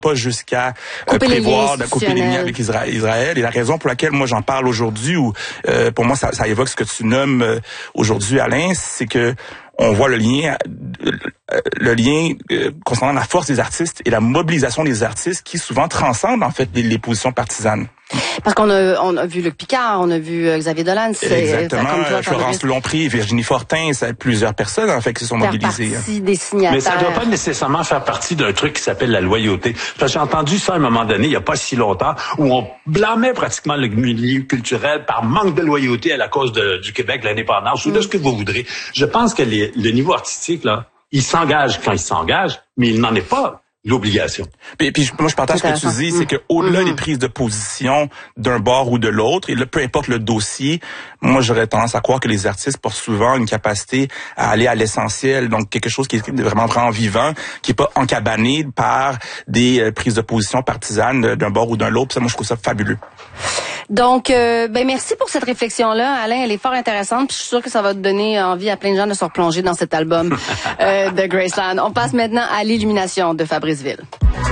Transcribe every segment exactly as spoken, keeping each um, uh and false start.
pas jusqu'à euh, prévoir de couper les liens avec Israël. Et la raison pour laquelle moi j'en parle aujourd'hui, ou euh, pour moi ça, ça évoque ce que tu nommes euh, aujourd'hui, Alain, c'est que on voit le lien, le lien euh, concernant la force des artistes et la mobilisation des artistes qui souvent transcendent en fait les, les positions partisanes. Parce qu'on a, on a vu Luc Picard, on a vu euh, Xavier Dolan. Exactement, comme toi, Florence Lompré, Virginie Fortin, ça, plusieurs personnes en fait qui se sont mobilisées. Des signataires. Mais ça ne doit pas nécessairement faire partie d'un truc qui s'appelle la loyauté. Parce que j'ai entendu ça à un moment donné, il n'y a pas si longtemps, où on blâmait pratiquement le milieu culturel par manque de loyauté à la cause de, du Québec, de l'indépendance, mm. ou de ce que vous voudrez. Je pense que les, le niveau artistique, là, il s'engage quand il s'engage, mais il n'en est pas l'obligation. Puis, puis moi je partage ce que tu dis, c'est que au-delà mm-hmm. des prises de position d'un bord ou de l'autre, et là, peu importe le dossier, moi j'aurais tendance à croire que les artistes portent souvent une capacité à aller à l'essentiel, donc quelque chose qui est vraiment vraiment vivant, qui est pas encabané par des euh, prises de position partisanes d'un bord ou d'un autre. Ça, moi je trouve ça fabuleux. Donc, euh, ben merci pour cette réflexion-là, Alain. Elle est fort intéressante. Puis je suis sûre que ça va te donner envie à plein de gens de se replonger dans cet album euh, de Graceland. On passe maintenant à l'illumination de Fabrice Ville.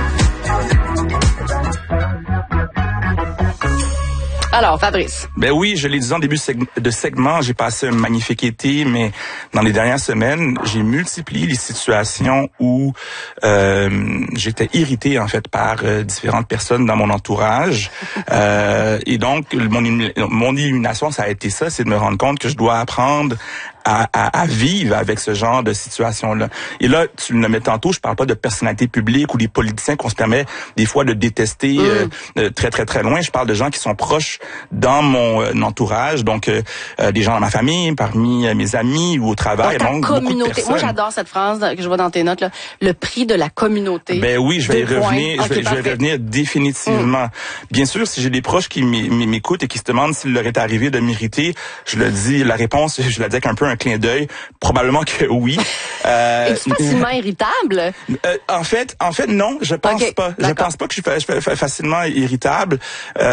Alors, Fabrice. Ben oui, je l'ai dit en début de segment, j'ai passé un magnifique été, mais dans les dernières semaines, j'ai multiplié les situations où euh, j'étais irrité en fait par euh, différentes personnes dans mon entourage. euh, et donc, mon, mon illumination, ça a été ça, c'est de me rendre compte que je dois apprendre À, à, à vivre avec ce genre de situation-là. Et là, tu le mets tantôt, je parle pas de personnalités publiques ou des politiciens qu'on se permet des fois de détester mmh. euh, très, très, très loin. Je parle de gens qui sont proches dans mon euh, entourage, donc euh, euh, des gens dans ma famille, parmi euh, mes amis ou au travail. Donc, donc communauté. Moi, j'adore cette phrase que je vois dans tes notes, là. Le prix de la communauté. Ben oui, je vais y revenir, je vais, je vais revenir définitivement. Mmh. Bien sûr, si j'ai des proches qui m'écoutent et qui se demandent s'il leur est arrivé de m'irriter, je le dis, la réponse, je la dis avec un peu un clin d'œil, probablement que oui. Euh, Es-tu facilement irritable? Euh, en fait, en fait, non, je pense okay, pas. Je pense pas que je suis fa- fa- facilement irritable.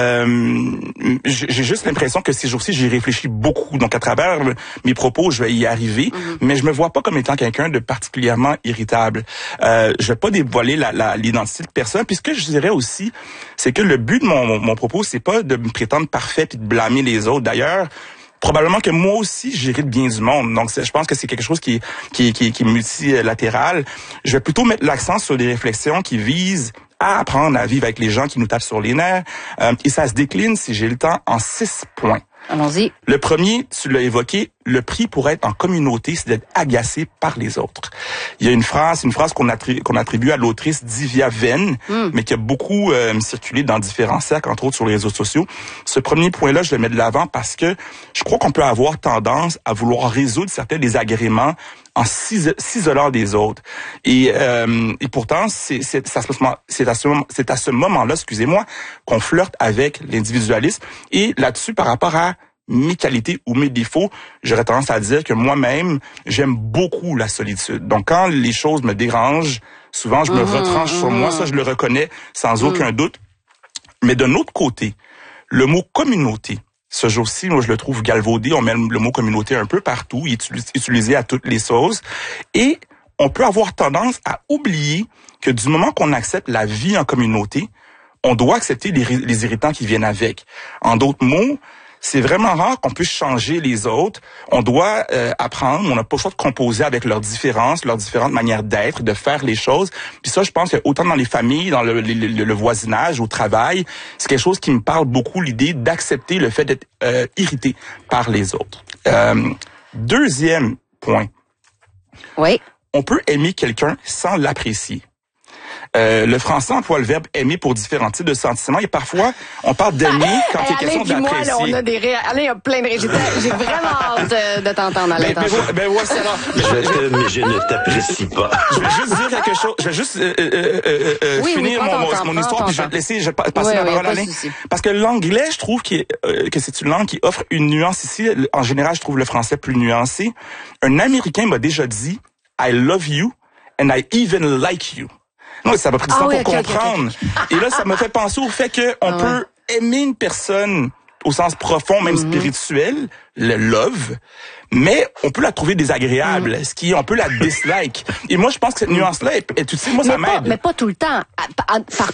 Euh, j'ai juste l'impression que ces jours-ci, j'y réfléchis beaucoup. Donc, à travers mes propos, je vais y arriver, mm-hmm. mais je me vois pas comme étant quelqu'un de particulièrement irritable. Euh, je vais pas dévoiler la, la, l'identité de personne. Puis ce que je dirais aussi, c'est que le but de mon, mon propos, c'est pas de me prétendre parfait puis de blâmer les autres. D'ailleurs, probablement que moi aussi, j'hérite bien du monde. Donc, je pense que c'est quelque chose qui, qui, qui, qui est multilatéral. Je vais plutôt mettre l'accent sur des réflexions qui visent à apprendre à vivre avec les gens qui nous tapent sur les nerfs. Euh, et ça se décline, si j'ai le temps, en six points. Allons-y. Le premier, tu l'as évoqué, le prix pour être en communauté, c'est d'être agacé par les autres. Il y a une phrase, une phrase qu'on attribue, qu'on attribue à l'autrice Divya Venn, mm. mais qui a beaucoup euh, circulé dans différents cercles, entre autres sur les réseaux sociaux. Ce premier point-là, je le mets de l'avant parce que je crois qu'on peut avoir tendance à vouloir résoudre certains désagréments en s'isolant des autres. Et, euh, et pourtant, c'est, c'est, c'est, à ce moment, c'est, à ce moment, c'est à ce moment-là, excusez-moi, qu'on flirte avec l'individualisme. Et là-dessus, par rapport à mes qualités ou mes défauts, j'aurais tendance à dire que moi-même, j'aime beaucoup la solitude. Donc, quand les choses me dérangent, souvent, je me mmh, retranche mmh. sur moi. Ça, je le reconnais sans mmh. aucun doute. Mais d'un autre côté, le mot communauté, ce jour-ci, moi, je le trouve galvaudé. On met le mot communauté un peu partout. Il est utilisé à toutes les sauces. Et on peut avoir tendance à oublier que du moment qu'on accepte la vie en communauté, on doit accepter les, les irritants qui viennent avec. En d'autres mots, c'est vraiment rare qu'on puisse changer les autres. On doit euh, apprendre, on n'a pas le choix de composer avec leurs différences, leurs différentes manières d'être, de faire les choses. Puis ça, je pense que autant dans les familles, dans le, le, le, le voisinage, au travail, c'est quelque chose qui me parle beaucoup, l'idée d'accepter le fait d'être euh, irrité par les autres. Euh, deuxième point. Oui. On peut aimer quelqu'un sans l'apprécier. Euh, le français emploie le verbe aimer pour différents types de sentiments et parfois on parle d'aimer quand il est question d'apprécier. Moi, là, on a des ré... Alain a plein de résultats. J'ai vraiment hâte de, de t'entendre, Alain. Ben, ben, ben ouais, c'est alors. Je t'aime, mais je ne t'apprécie pas. Je vais juste dire quelque chose. Je vais juste euh, euh, euh, euh, oui, finir oui, mon, temps, mon histoire puis je vais te laisser je vais passer oui, la parole à Alain. Parce que l'anglais, je trouve qu'il, euh, que c'est une langue qui offre une nuance ici. En général, je trouve le français plus nuancé. Un Américain m'a déjà dit I love you and I even like you. Non, ça m'a pris du temps ah oui, pour okay, comprendre. Okay, okay. Et là, ça m'a fait penser au fait qu'on ah peut ouais. aimer une personne au sens profond, même mm-hmm. spirituel, le love, mais on peut la trouver désagréable, mm-hmm. ce qui on peut la dislike. Et moi, je pense que cette nuance-là est, est utile. Moi, mais ça pas, m'aide. Mais pas tout le temps. Par